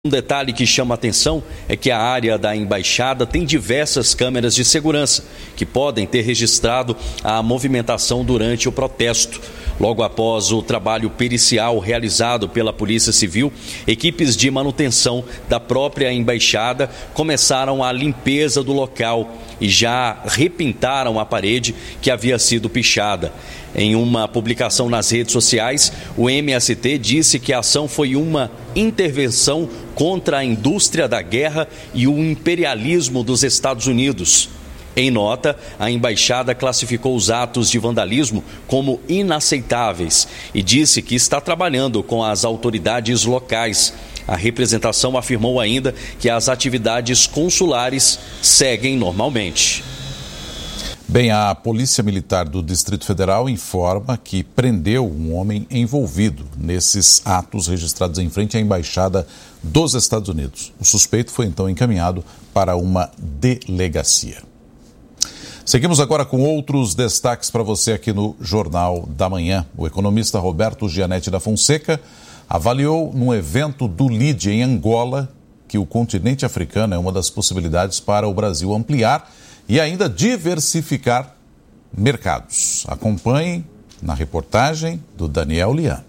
Um detalhe que chama a atenção é que a área da embaixada tem diversas câmeras de segurança que podem ter registrado a movimentação durante o protesto. Logo após o trabalho pericial realizado pela Polícia Civil, equipes de manutenção da própria embaixada começaram a limpeza do local e já repintaram a parede que havia sido pichada. Em uma publicação nas redes sociais, o MST disse que a ação foi uma intervenção contra a indústria da guerra e o imperialismo dos Estados Unidos. Em nota, a embaixada classificou os atos de vandalismo como inaceitáveis e disse que está trabalhando com as autoridades locais. A representação afirmou ainda que as atividades consulares seguem normalmente. Bem, a Polícia Militar do Distrito Federal informa que prendeu um homem envolvido nesses atos registrados em frente à Embaixada dos Estados Unidos. O suspeito foi então encaminhado para uma delegacia. Seguimos agora com outros destaques para você aqui no Jornal da Manhã. O economista Roberto Gianetti da Fonseca avaliou num evento do LIDE em Angola que o continente africano é uma das possibilidades para o Brasil ampliar e ainda diversificar mercados. Acompanhe na reportagem do Daniel Lian.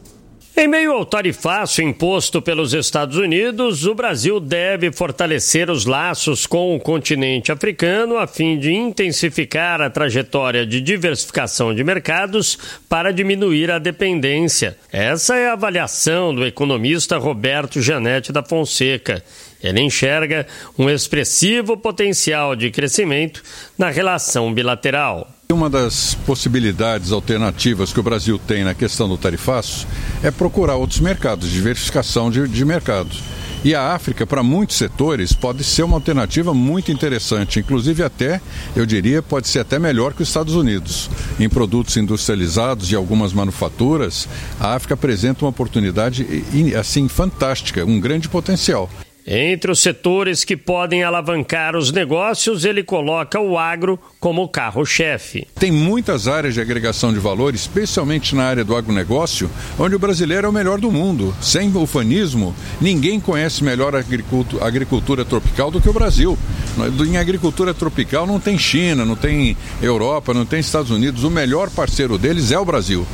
Em meio ao tarifaço imposto pelos Estados Unidos, o Brasil deve fortalecer os laços com o continente africano a fim de intensificar a trajetória de diversificação de mercados para diminuir a dependência. Essa é a avaliação do economista Roberto Gianetti da Fonseca. Ele enxerga um expressivo potencial de crescimento na relação bilateral. Uma das possibilidades alternativas que o Brasil tem na questão do tarifaço é procurar outros mercados, diversificação de mercados. E a África, para muitos setores, pode ser uma alternativa muito interessante. Inclusive até, eu diria, pode ser até melhor que os Estados Unidos. Em produtos industrializados e algumas manufaturas, a África apresenta uma oportunidade assim fantástica, um grande potencial. Entre os setores que podem alavancar os negócios, ele coloca o agro como carro-chefe. Tem muitas áreas de agregação de valor, especialmente na área do agronegócio, onde o brasileiro é o melhor do mundo. Sem ufanismo, ninguém conhece melhor a agricultura tropical do que o Brasil. Em agricultura tropical não tem China, não tem Europa, não tem Estados Unidos. O melhor parceiro deles é o Brasil.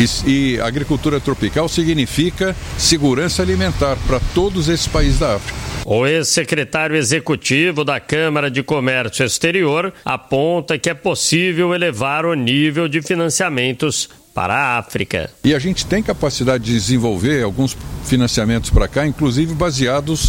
E agricultura tropical significa segurança alimentar para todos esses países da África. O ex-secretário executivo da Câmara de Comércio Exterior aponta que é possível elevar o nível de financiamentos para a África. E a gente tem capacidade de desenvolver alguns financiamentos para cá, inclusive baseados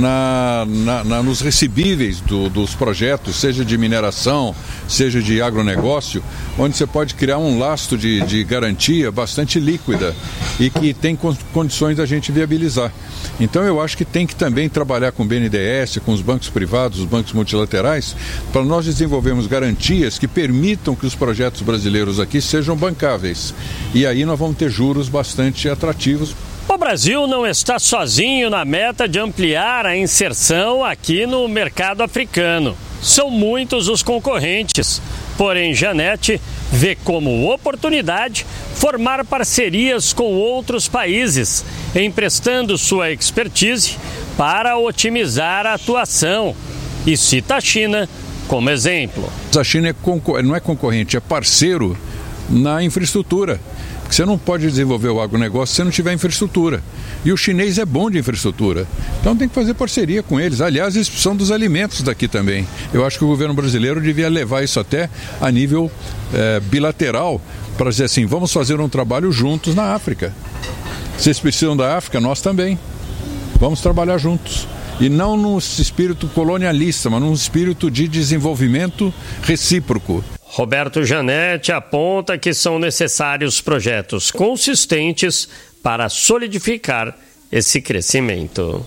nos recebíveis dos projetos, seja de mineração, seja de agronegócio, onde você pode criar um lastro de garantia bastante líquida e que tem condições da gente viabilizar. Então eu acho que tem que também trabalhar com o BNDES, com os bancos privados, os bancos multilaterais, para nós desenvolvermos garantias que permitam que os projetos brasileiros aqui sejam bancáveis. E aí nós vamos ter juros bastante atrativos. O Brasil não está sozinho na meta de ampliar a inserção aqui no mercado africano. São muitos os concorrentes. Porém, Gianetti vê como oportunidade formar parcerias com outros países, emprestando sua expertise para otimizar a atuação. E cita a China como exemplo. A China não é concorrente, é parceiro na infraestrutura. Porque você não pode desenvolver o agronegócio se você não tiver infraestrutura. E o chinês é bom de infraestrutura. Então tem que fazer parceria com eles. Aliás, eles precisam dos alimentos daqui também. Eu acho que o governo brasileiro devia levar isso até a nível bilateral, para dizer assim, vamos fazer um trabalho juntos na África. Vocês precisam da África, nós também. Vamos trabalhar juntos. E não num espírito colonialista, mas num espírito de desenvolvimento recíproco. Roberto Gianetti aponta que são necessários projetos consistentes para solidificar esse crescimento.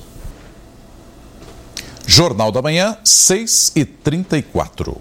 Jornal da Manhã, 6h34.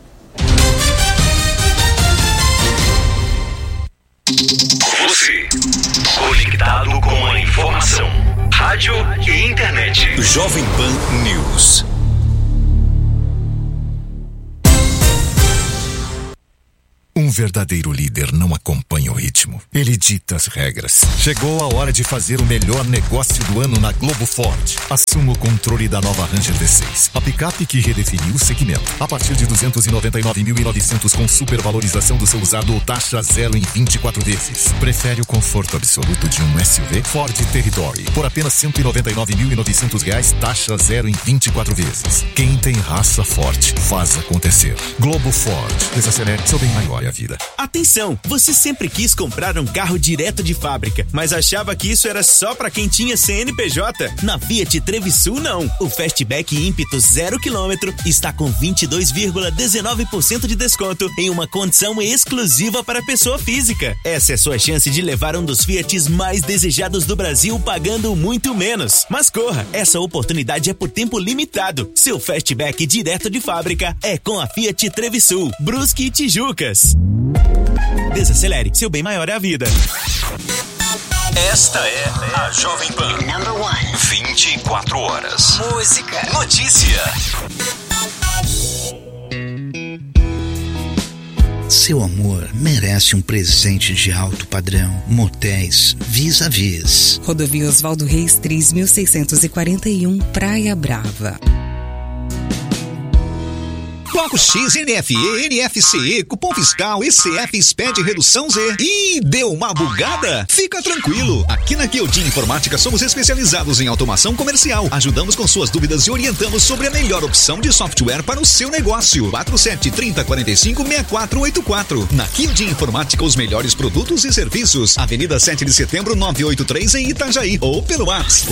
Você, conectado com a informação, rádio e internet. Jovem Pan News. Um verdadeiro líder não acompanha o ritmo. Ele dita as regras. Chegou a hora de fazer o melhor negócio do ano na Globo Ford. Assuma o controle da nova Ranger V6. A picape que redefiniu o segmento. A partir de 299.900 com supervalorização do seu usado ou taxa zero em 24 vezes. Prefere o conforto absoluto de um SUV? Ford Territory. Por apenas R$199.900, taxa zero em 24 vezes. Quem tem raça forte, faz acontecer. Globo Ford. Desacelere, seu bem maior é a vida. Atenção! Você sempre quis comprar um carro direto de fábrica, mas achava que isso era só para quem tinha CNPJ? Na Fiat Trevisul, não. O Fastback ímpeto 0 km está com 22,19% de desconto em uma condição exclusiva para pessoa física. Essa é sua chance de levar um dos Fiats mais desejados do Brasil pagando muito menos. Mas corra, essa oportunidade é por tempo limitado. Seu Fastback direto de fábrica é com a Fiat Trevisul, Brusque e Tijucas. Desacelere, seu bem maior é a vida. Esta é a Jovem Pan. 24 horas. Música. Notícia. Seu amor merece um presente de alto padrão. Motéis Vis-a-Vis. Rodovia Oswaldo Reis 3.641, Praia Brava. Bloco X, NFE, NFCE, cupom fiscal, ECF, SPED, redução Z. Ih, deu uma bugada? Fica tranquilo. Aqui na Kyojin Informática somos especializados em automação comercial. Ajudamos com suas dúvidas e orientamos sobre a melhor opção de software para o seu negócio. 4730456484. Na Kyojin Informática, os melhores produtos e serviços. Avenida 7 de Setembro, 983 em Itajaí. Ou pelo WhatsApp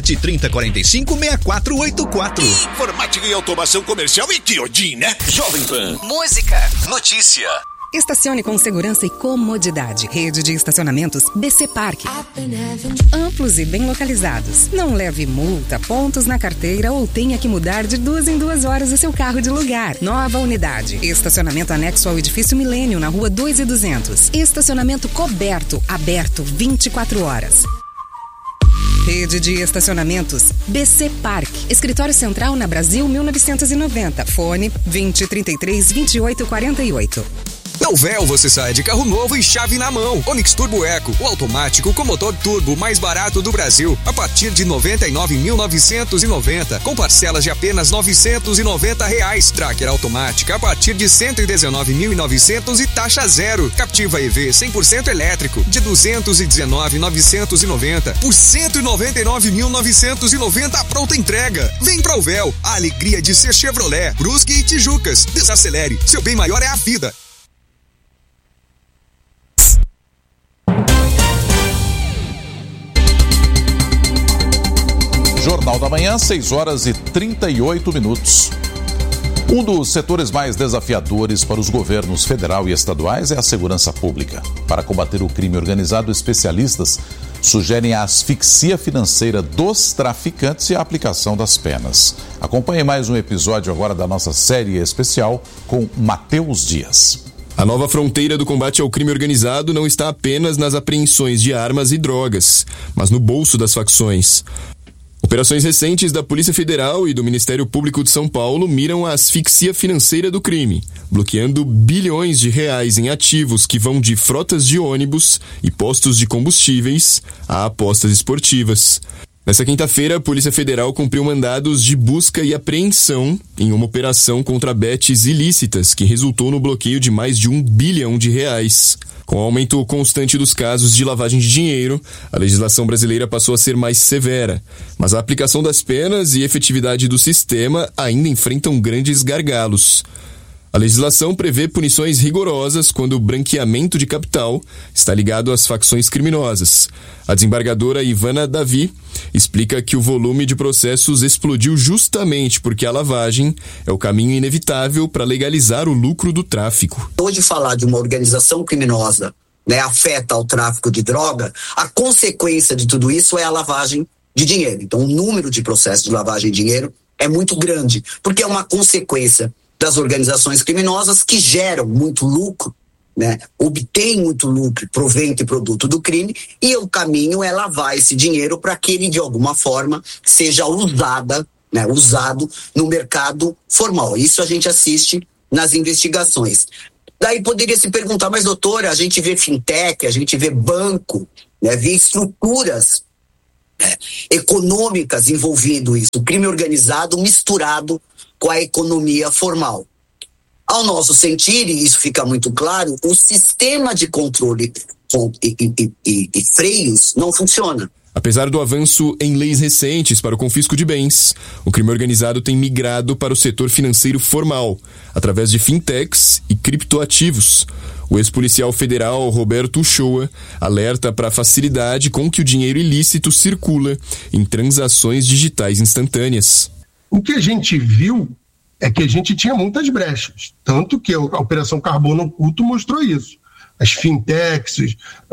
4730456484. Informática e automação comercial e Kyojin, né? Jovem Pan. Música. Notícia. Estacione com segurança e comodidade. Rede de estacionamentos BC Park. Amplos e bem localizados. Não leve multa, pontos na carteira ou tenha que mudar de 2 em 2 horas o seu carro de lugar. Nova unidade. Estacionamento anexo ao edifício Milênio, na rua 2.200. Estacionamento coberto, aberto 24 horas. Rede de estacionamentos BC Park. Escritório Central na Brasil 1990. Fone 2033-2848. Na Uvel você sai de carro novo e chave na mão. Onix Turbo Eco, o automático com motor turbo mais barato do Brasil, a partir de R$ 99.990, com parcelas de apenas R$ 990. Tracker automática a partir de R$ 119.900 e taxa zero. Captiva EV 100% elétrico de R$ 219.990 por R$ 199.990 a pronta entrega. Vem pra Uvel, a alegria de ser Chevrolet, Brusque e Tijucas. Desacelere, seu bem maior é a vida. Jornal da Manhã, 6h38. Um dos setores mais desafiadores para os governos federal e estaduais é a segurança pública. Para combater o crime organizado, especialistas sugerem a asfixia financeira dos traficantes e a aplicação das penas. Acompanhe mais um episódio agora da nossa série especial com Matheus Dias. A nova fronteira do combate ao crime organizado não está apenas nas apreensões de armas e drogas, mas no bolso das facções. Operações recentes da Polícia Federal e do Ministério Público de São Paulo miram a asfixia financeira do crime, bloqueando bilhões de reais em ativos que vão de frotas de ônibus e postos de combustíveis a apostas esportivas. Nessa quinta-feira, a Polícia Federal cumpriu mandados de busca e apreensão em uma operação contra bets ilícitas que resultou no bloqueio de mais de R$1 bilhão. Com o aumento constante dos casos de lavagem de dinheiro, a legislação brasileira passou a ser mais severa, mas a aplicação das penas e efetividade do sistema ainda enfrentam grandes gargalos. A legislação prevê punições rigorosas quando o branqueamento de capital está ligado às facções criminosas. A desembargadora Ivana Davi explica que o volume de processos explodiu justamente porque a lavagem é o caminho inevitável para legalizar o lucro do tráfico. Hoje falar de uma organização criminosa, afeta o tráfico de droga, a consequência de tudo isso é a lavagem de dinheiro. Então o número de processos de lavagem de dinheiro é muito grande, porque é uma consequência das organizações criminosas que geram muito lucro, obtêm muito lucro, provento e produto do crime, e o caminho é lavar esse dinheiro para que ele, de alguma forma, seja usado no mercado formal. Isso a gente assiste nas investigações. Daí poderia se perguntar, mas doutora, a gente vê fintech, a gente vê banco, né, vê estruturas econômicas envolvendo isso, o crime organizado misturado com a economia formal. Ao nosso sentir, e isso fica muito claro, o sistema de controle e freios não funciona. Apesar do avanço em leis recentes para o confisco de bens, o crime organizado tem migrado para o setor financeiro formal, através de fintechs e criptoativos. O ex-policial federal Roberto Uchoa alerta para a facilidade com que o dinheiro ilícito circula em transações digitais instantâneas. O que a gente viu é que a gente tinha muitas brechas, tanto que a Operação Carbono Oculto mostrou isso. As fintechs,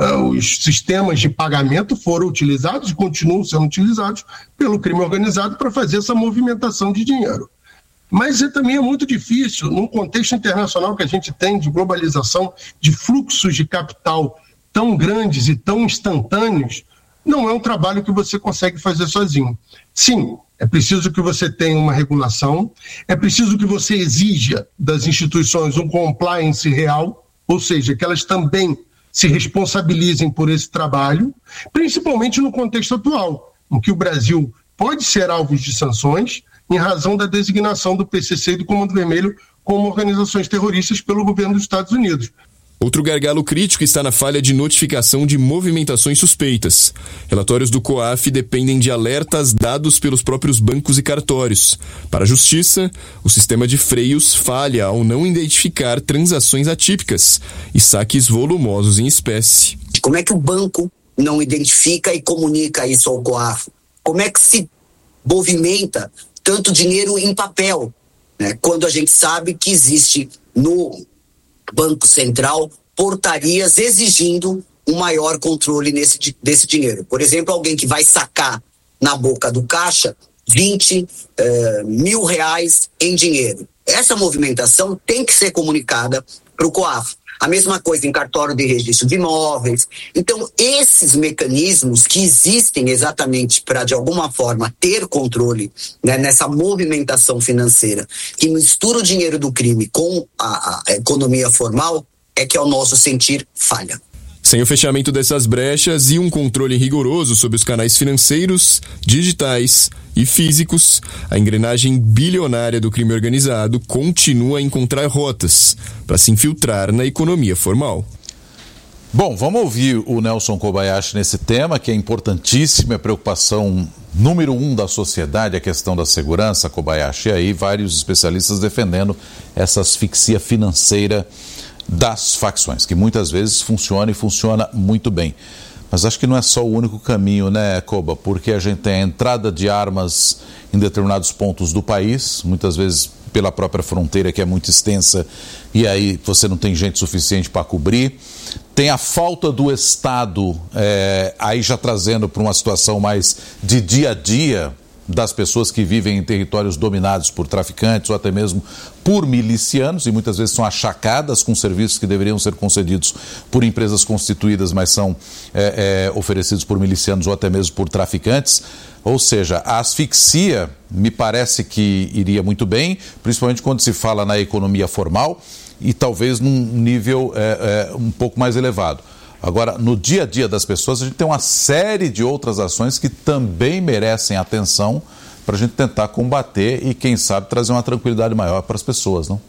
os sistemas de pagamento foram utilizados e continuam sendo utilizados pelo crime organizado para fazer essa movimentação de dinheiro. Mas também é muito difícil, num contexto internacional que a gente tem de globalização, de fluxos de capital tão grandes e tão instantâneos, não é um trabalho que você consegue fazer sozinho. Sim, é preciso que você tenha uma regulação, é preciso que você exija das instituições um compliance real, ou seja, que elas também se responsabilizem por esse trabalho, principalmente no contexto atual, em que o Brasil pode ser alvo de sanções em razão da designação do PCC e do Comando Vermelho como organizações terroristas pelo governo dos Estados Unidos. Outro gargalo crítico está na falha de notificação de movimentações suspeitas. Relatórios do COAF dependem de alertas dados pelos próprios bancos e cartórios. Para a Justiça, o sistema de freios falha ao não identificar transações atípicas e saques volumosos em espécie. Como é que o banco não identifica e comunica isso ao COAF? Como é que se movimenta tanto dinheiro em papel, né? Quando a gente sabe que existe no Banco Central portarias exigindo um maior controle desse dinheiro. Por exemplo, alguém que vai sacar na boca do caixa 20 mil reais em dinheiro. Essa movimentação tem que ser comunicada para o COAF. A mesma coisa em cartório de registro de imóveis. Então, esses mecanismos que existem exatamente para, de alguma forma, ter controle, né, nessa movimentação financeira que mistura o dinheiro do crime com a economia formal, é que, ao nosso sentir, falha. Sem o fechamento dessas brechas e um controle rigoroso sobre os canais financeiros, digitais e físicos, a engrenagem bilionária do crime organizado continua a encontrar rotas para se infiltrar na economia formal. Bom, vamos ouvir o Nelson Kobayashi nesse tema, que é importantíssimo, é a preocupação número 1 da sociedade, a questão da segurança, Kobayashi. E aí vários especialistas defendendo essa asfixia financeira das facções, que muitas vezes funciona e funciona muito bem. Mas acho que não é só o único caminho, né, Koba? Porque a gente tem a entrada de armas em determinados pontos do país, muitas vezes pela própria fronteira, que é muito extensa, e aí você não tem gente suficiente para cobrir. Tem a falta do Estado, aí já trazendo para uma situação mais de dia a dia, das pessoas que vivem em territórios dominados por traficantes ou até mesmo por milicianos, e muitas vezes são achacadas com serviços que deveriam ser concedidos por empresas constituídas, mas são oferecidos por milicianos ou até mesmo por traficantes. Ou seja, a asfixia me parece que iria muito bem, principalmente quando se fala na economia formal e talvez num nível um pouco mais elevado. Agora, no dia a dia das pessoas, a gente tem uma série de outras ações que também merecem atenção para a gente tentar combater e, quem sabe, trazer uma tranquilidade maior para as pessoas, não?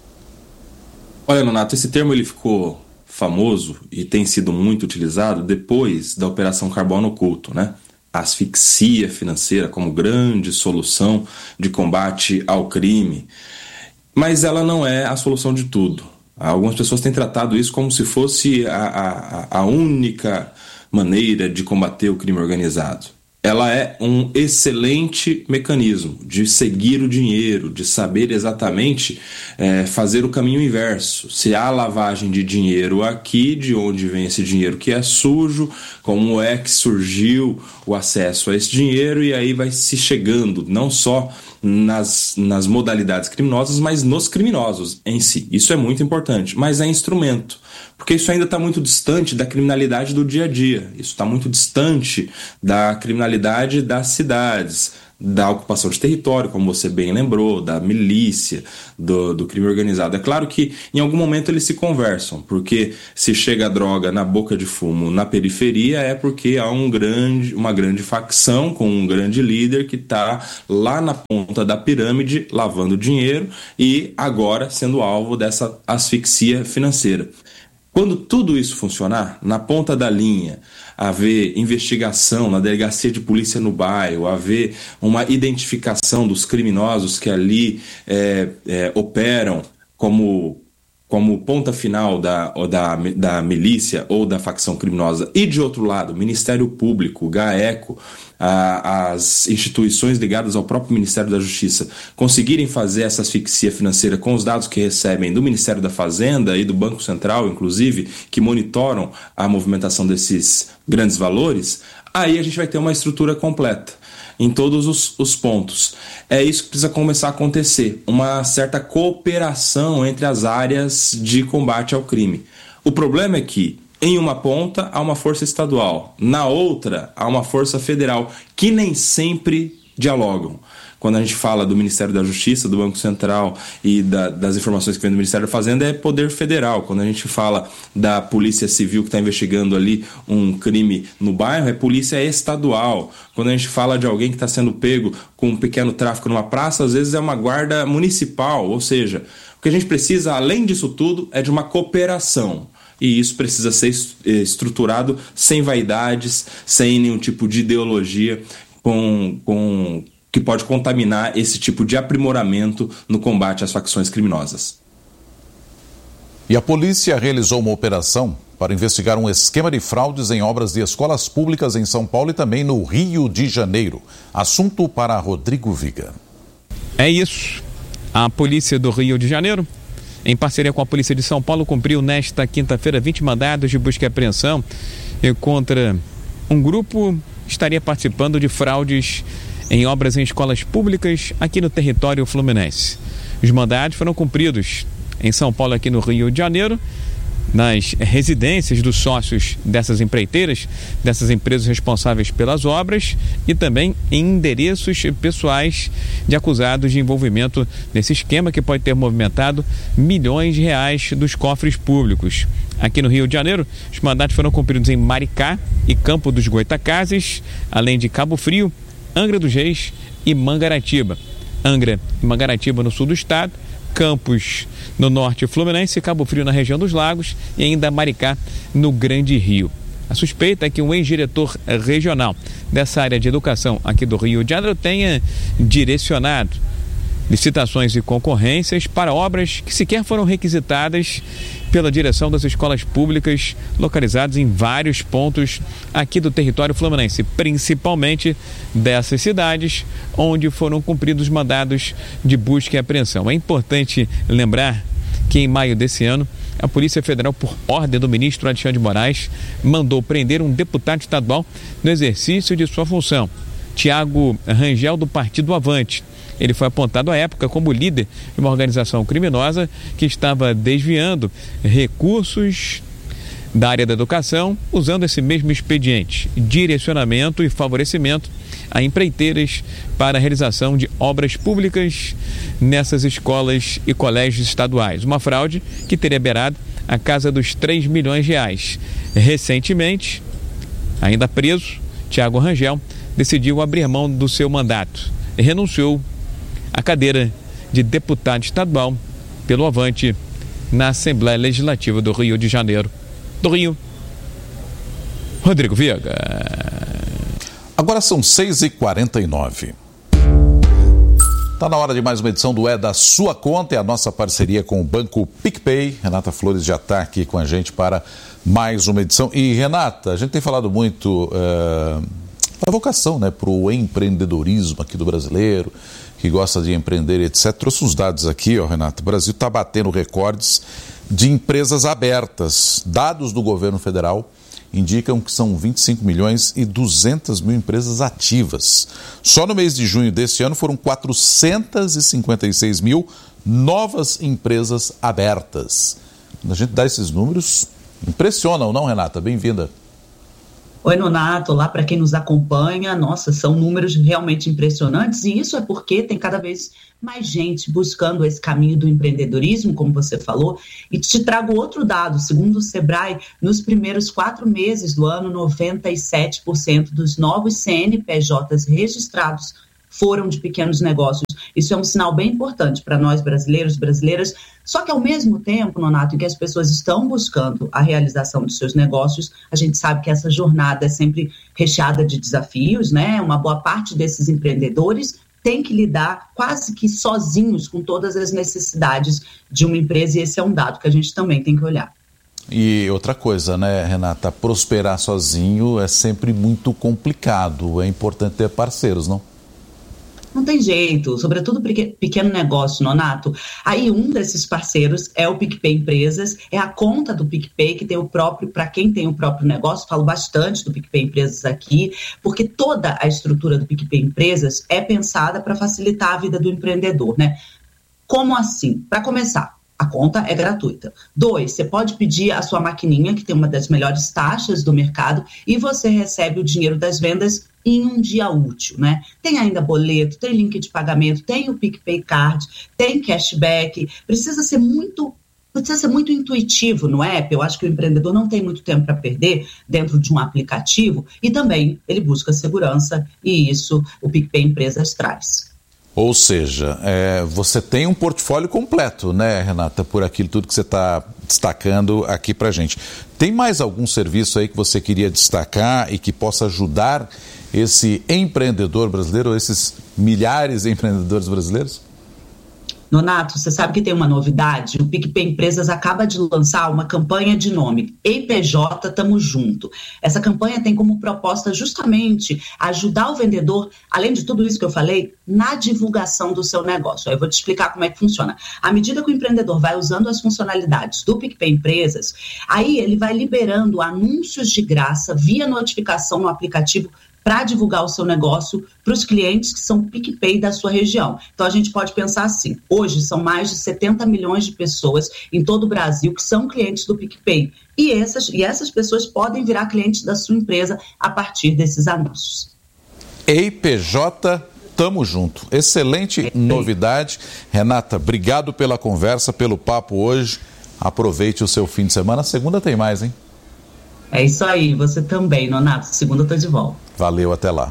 Olha, Nonato, esse termo ele ficou famoso e tem sido muito utilizado depois da Operação Carbono Oculto, né? A asfixia financeira como grande solução de combate ao crime. Mas ela não é a solução de tudo. Algumas pessoas têm tratado isso como se fosse a única maneira de combater o crime organizado. Ela é um excelente mecanismo de seguir o dinheiro, de saber exatamente fazer o caminho inverso. Se há lavagem de dinheiro aqui, de onde vem esse dinheiro que é sujo, como é que surgiu o acesso a esse dinheiro, e aí vai se chegando não só nas modalidades criminosas, mas nos criminosos em si. Isso é muito importante, mas é instrumento, porque isso ainda está muito distante da criminalidade do dia a dia, isso está muito distante da criminalidade das cidades, da ocupação de território, como você bem lembrou, da milícia, do crime organizado. É claro que em algum momento eles se conversam, porque se chega a droga na boca de fumo na periferia é porque há uma grande facção com um grande líder que está lá na ponta da pirâmide lavando dinheiro e agora sendo alvo dessa asfixia financeira. Quando tudo isso funcionar, na ponta da linha, haver investigação na delegacia de polícia no bairro, haver uma identificação dos criminosos que ali operam como ponta final da milícia ou da facção criminosa, e de outro lado, Ministério Público, GAECO, as instituições ligadas ao próprio Ministério da Justiça conseguirem fazer essa asfixia financeira com os dados que recebem do Ministério da Fazenda e do Banco Central, inclusive, que monitoram a movimentação desses grandes valores, aí a gente vai ter uma estrutura completa em todos os pontos. É isso que precisa começar a acontecer, uma certa cooperação entre as áreas de combate ao crime. O problema é que em uma ponta há uma força estadual, na outra há uma força federal, que nem sempre dialogam. Quando a gente fala do Ministério da Justiça, do Banco Central e das informações que vem do Ministério da Fazenda, é poder federal. Quando a gente fala da Polícia Civil que está investigando ali um crime no bairro, é polícia estadual. Quando a gente fala de alguém que está sendo pego com um pequeno tráfico numa praça, às vezes é uma guarda municipal. Ou seja, o que a gente precisa, além disso tudo, é de uma cooperação. E isso precisa ser estruturado sem vaidades, sem nenhum tipo de ideologia, que pode contaminar esse tipo de aprimoramento no combate às facções criminosas. E a polícia realizou uma operação para investigar um esquema de fraudes em obras de escolas públicas em São Paulo e também no Rio de Janeiro. Assunto para Rodrigo Viga. É isso. A polícia do Rio de Janeiro, em parceria com a Polícia de São Paulo, cumpriu nesta quinta-feira 20 mandados de busca e apreensão contra um grupo que estaria participando de fraudes em obras em escolas públicas aqui no território fluminense. Os mandados foram cumpridos em São Paulo, aqui no Rio de Janeiro, nas residências dos sócios dessas empreiteiras, dessas empresas responsáveis pelas obras, e também em endereços pessoais de acusados de envolvimento nesse esquema que pode ter movimentado milhões de reais dos cofres públicos. Aqui no Rio de Janeiro, os mandatos foram cumpridos em Maricá e Campo dos Goitacazes, além de Cabo Frio, Angra dos Reis e Mangaratiba. Angra e Mangaratiba no sul do estado, Campos no norte fluminense, Cabo Frio na região dos Lagos e ainda Maricá no Grande Rio. A suspeita é que um ex-diretor regional dessa área de educação aqui do Rio de Janeiro tenha direcionado licitações e concorrências para obras que sequer foram requisitadas pela direção das escolas públicas localizadas em vários pontos aqui do território fluminense, principalmente dessas cidades onde foram cumpridos mandados de busca e apreensão. É importante lembrar que em maio desse ano, a Polícia Federal, por ordem do ministro Alexandre de Moraes, mandou prender um deputado estadual no exercício de sua função, Tiago Rangel, do Partido Avante. Ele foi apontado à época como líder de uma organização criminosa que estava desviando recursos da área da educação, usando esse mesmo expediente, direcionamento e favorecimento a empreiteiras para a realização de obras públicas nessas escolas e colégios estaduais. Uma fraude que teria beirado a casa dos 3 milhões de reais. Recentemente, ainda preso, Tiago Rangel decidiu abrir mão do seu mandato e renunciou à cadeira de deputado estadual pelo Avante na Assembleia Legislativa do Rio de Janeiro. Do Rio, Rodrigo Viga. Agora são 6h49. Está na hora de mais uma edição do É da Sua Conta, é a nossa parceria com o Banco PicPay. Renata Flores já está aqui com a gente para mais uma edição. E Renata, a gente tem falado muito da vocação, né, para o empreendedorismo aqui do brasileiro, que gosta de empreender, etc. Trouxe uns dados aqui, Renata. O Brasil está batendo recordes de empresas abertas. Dados do governo federal indicam que são 25 milhões e 200 mil empresas ativas. Só no mês de junho deste ano foram 456 mil novas empresas abertas. Quando a gente dá esses números, impressionam, não, Renata? Bem-vinda. Oi, Nonato, olá para quem nos acompanha. Nossa, são números realmente impressionantes e isso é porque tem cada vez mais gente buscando esse caminho do empreendedorismo, como você falou, e te trago outro dado. Segundo o Sebrae, nos primeiros 4 meses do ano, 97% dos novos CNPJs registrados foram de pequenos negócios. Isso é um sinal bem importante para nós brasileiros, brasileiras, só que ao mesmo tempo, Nonato, em que as pessoas estão buscando a realização dos seus negócios, a gente sabe que essa jornada é sempre recheada de desafios, né? Uma boa parte desses empreendedores tem que lidar quase que sozinhos com todas as necessidades de uma empresa, e esse é um dado que a gente também tem que olhar. E outra coisa, né, Renata, prosperar sozinho é sempre muito complicado, é importante ter parceiros, não? Não tem jeito, sobretudo pequeno negócio, Nonato. Aí um desses parceiros é o PicPay Empresas, é a conta do PicPay que tem o próprio, para quem tem o próprio negócio, falo bastante do PicPay Empresas aqui, porque toda a estrutura do PicPay Empresas é pensada para facilitar a vida do empreendedor, né? Como assim? Para começar, a conta é gratuita. 2, você pode pedir a sua maquininha, que tem uma das melhores taxas do mercado, e você recebe o dinheiro das vendas em um dia útil, né? Tem ainda boleto, tem link de pagamento, tem o PicPay Card, tem cashback. Precisa ser muito intuitivo no app. Eu acho que o empreendedor não tem muito tempo para perder dentro de um aplicativo e também ele busca segurança e isso o PicPay Empresas traz. Ou seja, você tem um portfólio completo, né, Renata, por aquilo tudo que você está destacando aqui para a gente. Tem mais algum serviço aí que você queria destacar e que possa ajudar esse empreendedor brasileiro, ou esses milhares de empreendedores brasileiros? Nonato, você sabe que tem uma novidade? O PicPay Empresas acaba de lançar uma campanha de nome EIPJ Tamo Junto. Essa campanha tem como proposta justamente ajudar o vendedor, além de tudo isso que eu falei, na divulgação do seu negócio. Aí eu vou te explicar como é que funciona. À medida que o empreendedor vai usando as funcionalidades do PicPay Empresas, aí ele vai liberando anúncios de graça via notificação no aplicativo para divulgar o seu negócio para os clientes que são PicPay da sua região. Então, a gente pode pensar assim, hoje são mais de 70 milhões de pessoas em todo o Brasil que são clientes do PicPay. E essas pessoas podem virar clientes da sua empresa a partir desses anúncios. EIPJ, tamo junto. Excelente novidade. Renata, obrigado pela conversa, pelo papo hoje. Aproveite o seu fim de semana. Segunda tem mais, hein? É isso aí, você também, Nonato. Segunda eu tô de volta. Valeu, até lá.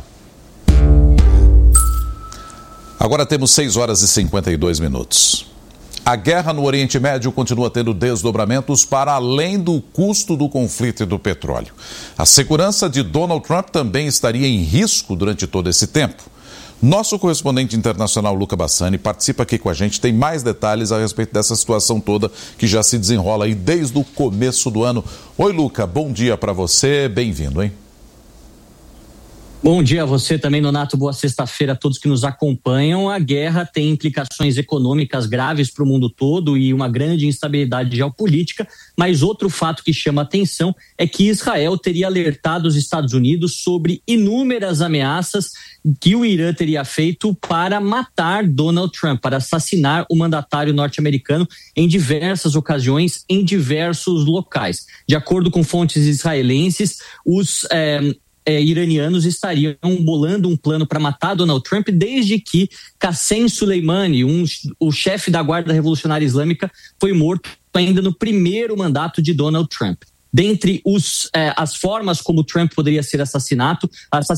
Agora temos 6 horas e 52 minutos. A guerra no Oriente Médio continua tendo desdobramentos para além do custo do conflito e do petróleo. A segurança de Donald Trump também estaria em risco durante todo esse tempo. Nosso correspondente internacional, Luca Bassani, participa aqui com a gente, tem mais detalhes a respeito dessa situação toda que já se desenrola aí desde o começo do ano. Oi, Luca, bom dia para você, bem-vindo, hein? Bom dia a você também, Nonato. Boa sexta-feira a todos que nos acompanham. A guerra tem implicações econômicas graves para o mundo todo e uma grande instabilidade geopolítica, mas outro fato que chama atenção é que Israel teria alertado os Estados Unidos sobre inúmeras ameaças que o Irã teria feito para matar Donald Trump, para assassinar o mandatário norte-americano em diversas ocasiões, em diversos locais. De acordo com fontes israelenses, os iranianos estariam bolando um plano para matar Donald Trump desde que Qassem Soleimani, o chefe da Guarda Revolucionária Islâmica, foi morto ainda no primeiro mandato de Donald Trump. Dentre as formas como Trump poderia ser assassinado,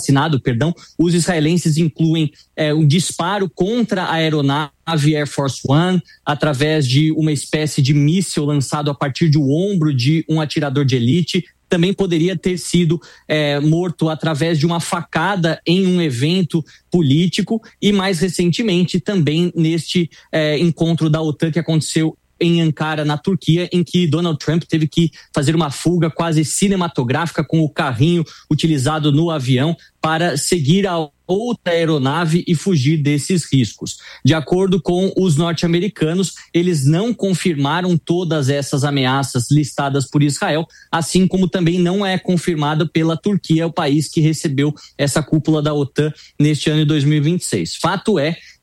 os israelenses incluem um disparo contra a aeronave Air Force One através de uma espécie de míssil lançado a partir do ombro de um atirador de elite. Também poderia ter sido morto através de uma facada em um evento político e, mais recentemente, também neste encontro da OTAN que aconteceu em Ankara, na Turquia, em que Donald Trump teve que fazer uma fuga quase cinematográfica com o carrinho utilizado no avião para seguir a outra aeronave e fugir desses riscos. De acordo com os norte-americanos, eles não confirmaram todas essas ameaças listadas por Israel, assim como também não é confirmado pela Turquia, o país que recebeu essa cúpula da OTAN neste ano de 2026. Fato é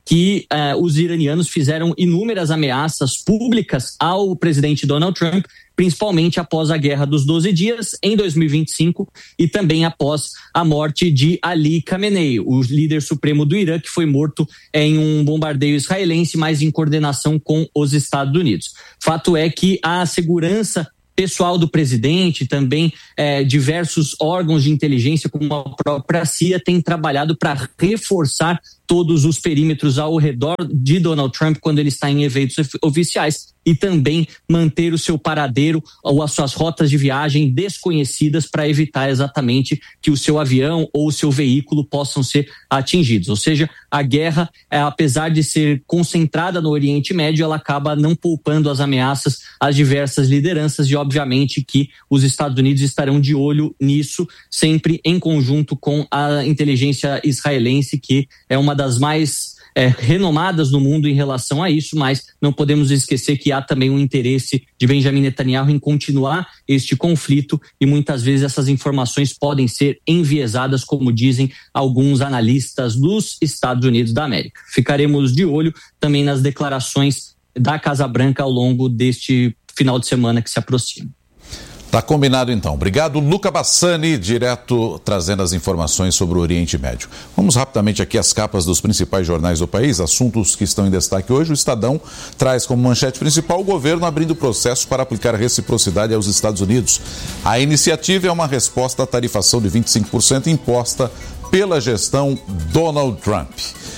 que os iranianos fizeram inúmeras ameaças públicas ao presidente Donald Trump, principalmente após a Guerra dos 12 Dias, em 2025, e também após a morte de Ali Khamenei, o líder supremo do Irã, que foi morto em um bombardeio israelense, mas em coordenação com os Estados Unidos. Fato é que a segurança pessoal do presidente, também diversos órgãos de inteligência, como a própria CIA, têm trabalhado para reforçar todos os perímetros ao redor de Donald Trump quando ele está em eventos oficiais e também manter o seu paradeiro ou as suas rotas de viagem desconhecidas para evitar exatamente que o seu avião ou o seu veículo possam ser atingidos. Ou seja, a guerra, apesar de ser concentrada no Oriente Médio, ela acaba não poupando as ameaças às diversas lideranças e obviamente que os Estados Unidos estarão de olho nisso, sempre em conjunto com a inteligência israelense, que é uma das mais renomadas no mundo em relação a isso, mas não podemos esquecer que há também um interesse de Benjamin Netanyahu em continuar este conflito e muitas vezes essas informações podem ser enviesadas, como dizem alguns analistas dos Estados Unidos da América. Ficaremos de olho também nas declarações da Casa Branca ao longo deste final de semana que se aproxima. Tá combinado então. Obrigado, Luca Bassani, direto trazendo as informações sobre o Oriente Médio. Vamos rapidamente aqui às capas dos principais jornais do país, assuntos que estão em destaque hoje. O Estadão traz como manchete principal o governo abrindo processo para aplicar reciprocidade aos Estados Unidos. A iniciativa é uma resposta à tarifação de 25% imposta pela gestão Donald Trump.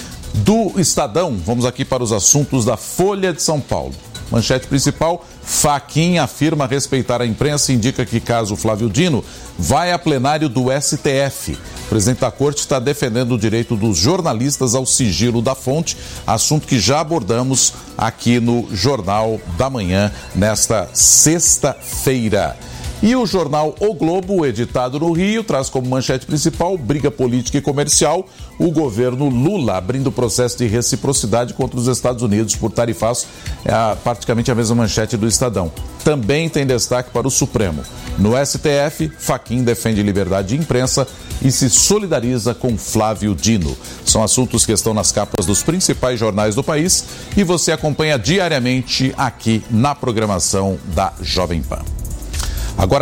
Do Estadão, vamos aqui para os assuntos da Folha de São Paulo. Manchete principal, Fachin afirma respeitar a imprensa e indica que caso Flávio Dino vai a plenário do STF. O presidente da corte está defendendo o direito dos jornalistas ao sigilo da fonte, assunto que já abordamos aqui no Jornal da Manhã, nesta sexta-feira. E o jornal O Globo, editado no Rio, traz como manchete principal briga política e comercial, o governo Lula abrindo processo de reciprocidade contra os Estados Unidos por tarifaço, praticamente a mesma manchete do Estadão. Também tem destaque para o Supremo. No STF, Fachin defende liberdade de imprensa e se solidariza com Flávio Dino. São assuntos que estão nas capas dos principais jornais do país e você acompanha diariamente aqui na programação da Jovem Pan. Agora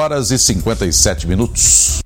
6h57.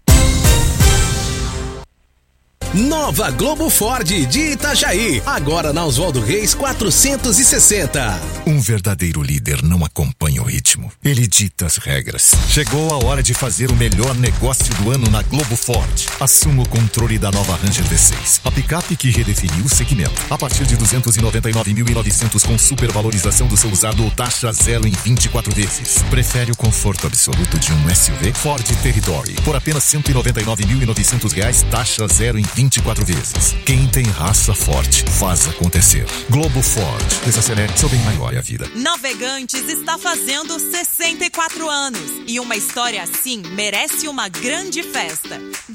Nova Globo Ford de Itajaí, agora na Oswaldo Reis 460. Um verdadeiro líder não acompanha o ritmo, ele dita as regras. Chegou a hora de fazer o melhor negócio do ano na Globo Ford. Assuma o controle da nova Ranger V6, a picape que redefiniu o segmento. A partir de 299.900 com supervalorização do seu usado ou taxa zero em 24 vezes. Prefere o conforto absoluto de um SUV? Ford Territory, por apenas R$199.900, taxa zero em 24 vezes. Quem tem raça forte, faz acontecer. Globo Ford. Desacelere, seu bem maior é a vida. Navegantes está fazendo 64 anos e uma história assim merece uma grande festa.